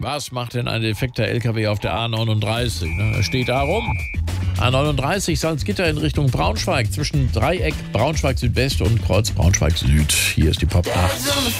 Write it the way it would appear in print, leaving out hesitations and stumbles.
Was macht denn ein defekter LKW auf der A39? Er steht da rum. A39 Salzgitter in Richtung Braunschweig zwischen Dreieck Braunschweig Südwest und Kreuz Braunschweig Süd. Hier ist die Popnacht.